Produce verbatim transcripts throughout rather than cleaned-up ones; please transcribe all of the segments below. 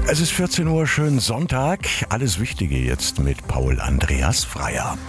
Es ist vierzehn Uhr, schönen Sonntag. Alles Wichtige jetzt mit Paul Andreas Freier.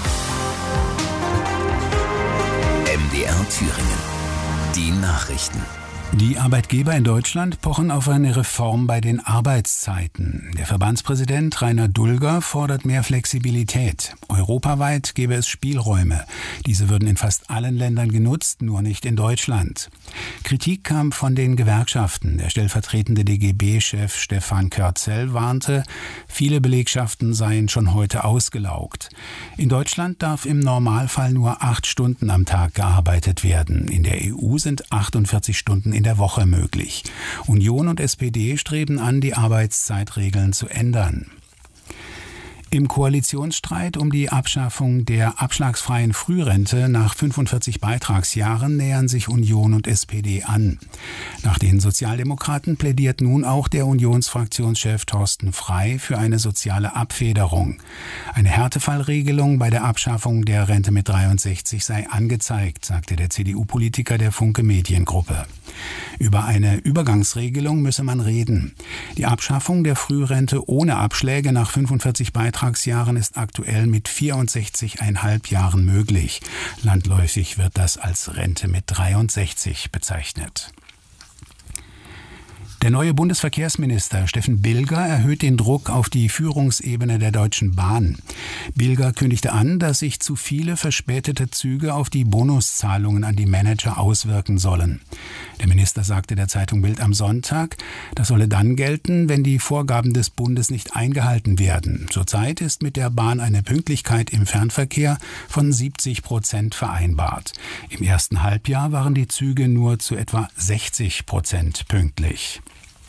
M D R Thüringen. Die Nachrichten. Die Arbeitgeber in Deutschland pochen auf eine Reform bei den Arbeitszeiten. Der Verbandspräsident Rainer Dulger fordert mehr Flexibilität. Europaweit gäbe es Spielräume. Diese würden in fast allen Ländern genutzt, nur nicht in Deutschland. Kritik kam von den Gewerkschaften. Der stellvertretende D G B-Chef Stefan Körzel warnte, viele Belegschaften seien schon heute ausgelaugt. In Deutschland darf im Normalfall nur acht Stunden am Tag gearbeitet werden. In der E U sind achtundvierzig Stunden in der Woche möglich. Union und S P D streben an, die Arbeitszeitregeln zu ändern. Im Koalitionsstreit um die Abschaffung der abschlagsfreien Frührente nach fünfundvierzig Beitragsjahren nähern sich Union und S P D an. Nach den Sozialdemokraten plädiert nun auch der Unionsfraktionschef Thorsten Frey für eine soziale Abfederung. Eine Härtefallregelung bei der Abschaffung der Rente mit dreiundsechzig sei angezeigt, sagte der C D U-Politiker der Funke Mediengruppe. Über eine Übergangsregelung müsse man reden. Die Abschaffung der Frührente ohne Abschläge nach fünfundvierzig Beitragsjahren ist aktuell mit vierundsechzig Komma fünf Jahren möglich. Landläufig wird das als Rente mit dreiundsechzig bezeichnet. Der neue Bundesverkehrsminister Steffen Bilger erhöht den Druck auf die Führungsebene der Deutschen Bahn. Bilger kündigte an, dass sich zu viele verspätete Züge auf die Bonuszahlungen an die Manager auswirken sollen. Der Minister sagte der Zeitung Bild am Sonntag, das solle dann gelten, wenn die Vorgaben des Bundes nicht eingehalten werden. Zurzeit ist mit der Bahn eine Pünktlichkeit im Fernverkehr von siebzig Prozent vereinbart. Im ersten Halbjahr waren die Züge nur zu etwa sechzig Prozent pünktlich.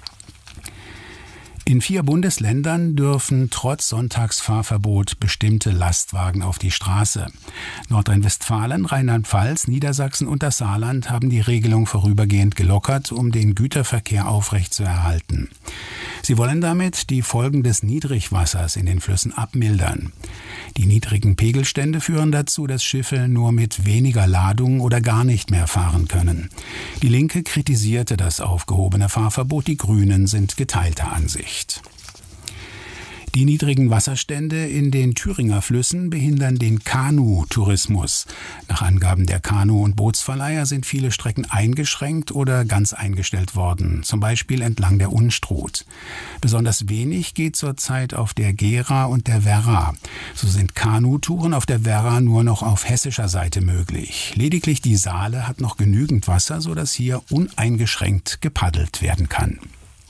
In vier Bundesländern dürfen trotz Sonntagsfahrverbot bestimmte Lastwagen auf die Straße. Nordrhein-Westfalen, Rheinland-Pfalz, Niedersachsen und das Saarland haben die Regelung vorübergehend gelockert, um den Güterverkehr aufrechtzuerhalten. Sie wollen damit die Folgen des Niedrigwassers in den Flüssen abmildern. Die niedrigen Pegelstände führen dazu, dass Schiffe nur mit weniger Ladung oder gar nicht mehr fahren können. Die Linke kritisierte das aufgehobene Fahrverbot, die Grünen sind geteilter Ansicht. Die niedrigen Wasserstände in den Thüringer Flüssen behindern den Kanu-Tourismus. Nach Angaben der Kanu- und Bootsverleiher sind viele Strecken eingeschränkt oder ganz eingestellt worden, zum Beispiel entlang der Unstrut. Besonders wenig geht zurzeit auf der Gera und der Werra. So sind Kanutouren auf der Werra nur noch auf hessischer Seite möglich. Lediglich die Saale hat noch genügend Wasser, sodass hier uneingeschränkt gepaddelt werden kann.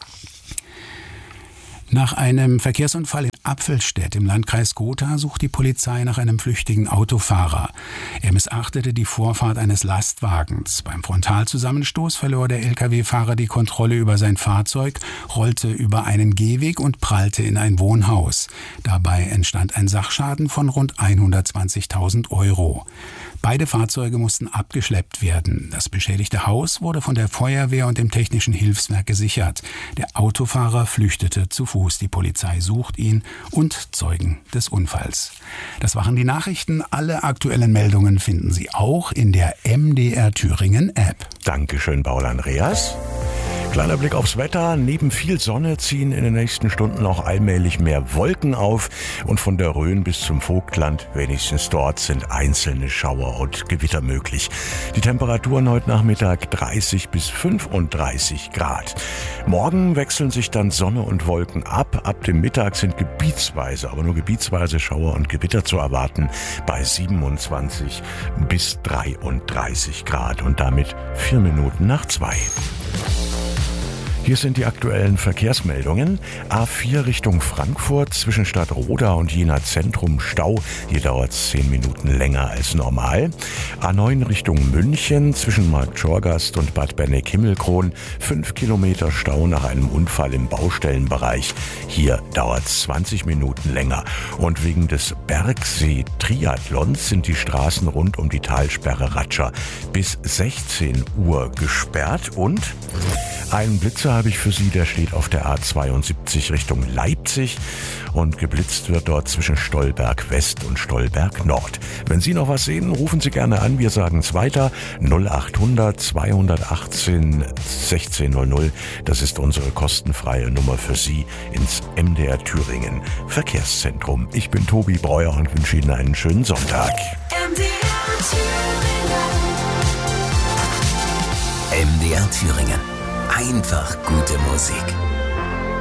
Nach einem Verkehrsunfall in Apfelstedt im Landkreis Gotha sucht die Polizei nach einem flüchtigen Autofahrer. Er missachtete die Vorfahrt eines Lastwagens. Beim Frontalzusammenstoß verlor der L K W-Fahrer die Kontrolle über sein Fahrzeug, rollte über einen Gehweg und prallte in ein Wohnhaus. Dabei entstand ein Sachschaden von rund hundertzwanzigtausend Euro. Beide Fahrzeuge mussten abgeschleppt werden. Das beschädigte Haus wurde von der Feuerwehr und dem Technischen Hilfswerk gesichert. Der Autofahrer flüchtete zu Fuß. Die Polizei sucht ihn und Zeugen des Unfalls. Das waren die Nachrichten. Alle aktuellen Meldungen finden Sie auch in der M D R Thüringen App. Dankeschön, Paul Andreas. Kleiner Blick aufs Wetter. Neben viel Sonne ziehen in den nächsten Stunden auch allmählich mehr Wolken auf. Und von der Rhön bis zum Vogtland, wenigstens dort, sind einzelne Schauer und Gewitter möglich. Die Temperaturen heute Nachmittag dreißig bis fünfunddreißig Grad. Morgen wechseln sich dann Sonne und Wolken ab. Ab dem Mittag sind gebietsweise, aber nur gebietsweise Schauer und Gewitter zu erwarten bei siebenundzwanzig bis dreiunddreißig Grad. Und damit vier Minuten nach zwei. Hier sind die aktuellen Verkehrsmeldungen. A vier Richtung Frankfurt zwischen Stadtroda und Jena Zentrum Stau. Hier dauert es zehn Minuten länger als normal. A neun Richtung München zwischen Marktschorgast und Bad Berneck-Himmelkron. fünf Kilometer Stau nach einem Unfall im Baustellenbereich. Hier dauert es zwanzig Minuten länger. Und wegen des Bergsee-Triathlons sind die Straßen rund um die Talsperre Ratscher bis sechzehn Uhr gesperrt. Und ein Blitzer habe ich für Sie, der steht auf der A zweiundsiebzig Richtung Leipzig und geblitzt wird dort zwischen Stolberg West und Stolberg Nord. Wenn Sie noch was sehen, rufen Sie gerne an, wir sagen es weiter. null achthundert zweihundertachtzehn sechzehnhundert, das ist unsere kostenfreie Nummer für Sie ins M D R Thüringen Verkehrszentrum. Ich bin Tobi Breuer und wünsche Ihnen einen schönen Sonntag. M D R Thüringen. Einfach gute Musik.